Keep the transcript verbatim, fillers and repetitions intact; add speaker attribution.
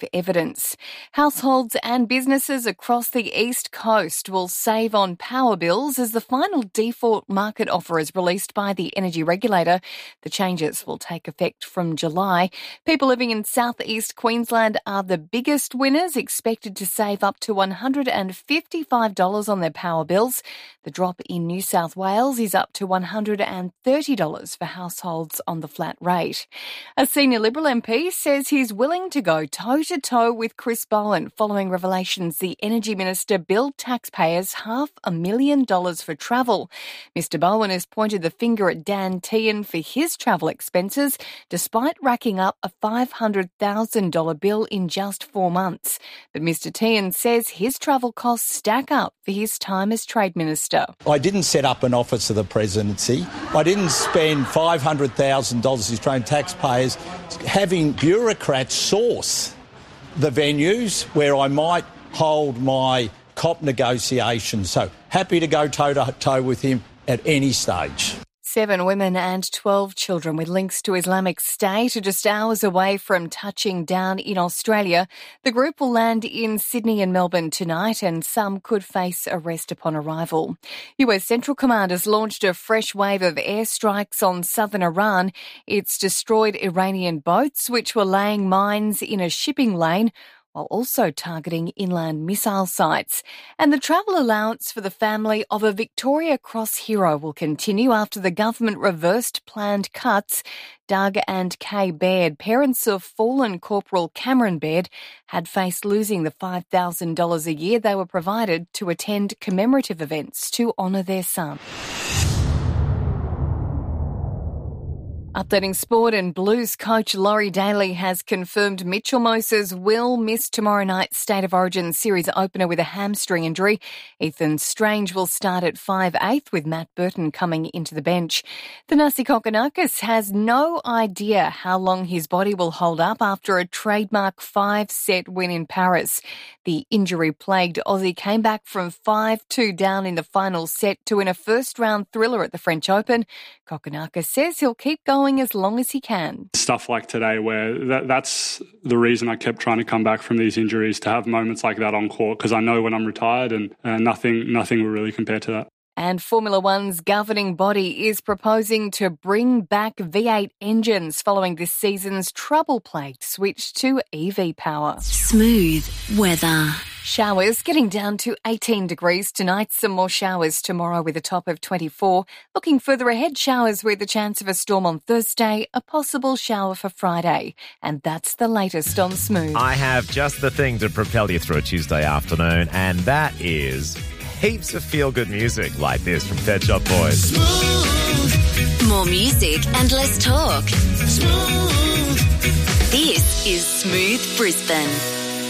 Speaker 1: for evidence. Households and businesses across the East Coast will save on power bills as the final default market offer is released by the energy regulator. The changes will take effect from July. People living in southeast Queensland are the biggest winners, expected to save up to one hundred fifty-five dollars on their power bills. The drop in New South Wales is up to one hundred thirty dollars for households on the flat rate. A senior Liberal M P says he's willing to go toe-to-toe with Chris Bowen following revelations the Energy Minister billed taxpayers half a million dollars for travel. Mister Bowen has pointed the finger at Dan Tehan for his travel expenses, despite racking up a five hundred thousand dollars bill in just four months. But Mister Tehan says his travel costs stack up for his time as Trade Minister.
Speaker 2: I didn't set up an office of the presidency. I didn't spend five hundred thousand dollars as Australian taxpayers having bureaucrats source the venues where I might hold my C O P negotiations. So happy to go toe-to-toe with him at any stage.
Speaker 1: Seven women and twelve children with links to Islamic State are just hours away from touching down in Australia. The group will land in Sydney and Melbourne tonight, and some could face arrest upon arrival. U S Central Command has launched a fresh wave of airstrikes on southern Iran. It's destroyed Iranian boats which were laying mines in a shipping lane, while also targeting inland missile sites. And the travel allowance for the family of a Victoria Cross hero will continue after the government reversed planned cuts. Doug and Kay Baird, parents of fallen Corporal Cameron Baird, had faced losing the five thousand dollars a year they were provided to attend commemorative events to honour their son. Updating sport, and Blues coach Laurie Daly has confirmed Mitchell Moses will miss tomorrow night's State of Origin series opener with a hamstring injury. Ethan Strange will start at five eighth with Matt Burton coming into the bench. Thanasi Kokkinakis has no idea how long his body will hold up after a trademark five-set win in Paris. The injury-plagued Aussie came back from five two down in the final set to win a first-round thriller at the French Open. Kokkinakis says he'll keep going as long as he can.
Speaker 3: Stuff like today, where that, that's the reason I kept trying to come back from these injuries, to have moments like that on court, because I know when I'm retired, and uh, nothing, nothing will really compare to that.
Speaker 1: And Formula One's governing body is proposing to bring back V eight engines following this season's trouble-plagued switch to E V power.
Speaker 4: Smooth weather.
Speaker 1: Showers getting down to eighteen degrees tonight. Some more showers tomorrow with a top of twenty-four. Looking further ahead, showers with a chance of a storm on Thursday, a possible shower for Friday. And that's the latest on Smooth.
Speaker 5: I have just the thing to propel you through a Tuesday afternoon, and that is heaps of feel-good music like this from Pet Shop Boys.
Speaker 4: Smooth. More music and less talk. Smooth. This is Smooth Brisbane.